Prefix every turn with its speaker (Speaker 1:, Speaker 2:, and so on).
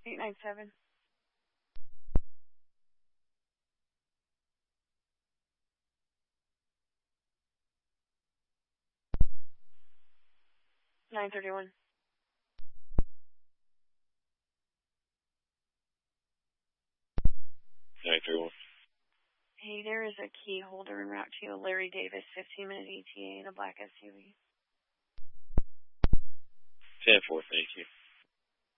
Speaker 1: 897. $931. Hey, there is a key holder en route to you, Larry Davis, 15-minute ETA in a black SUV.
Speaker 2: 10-4, thank you.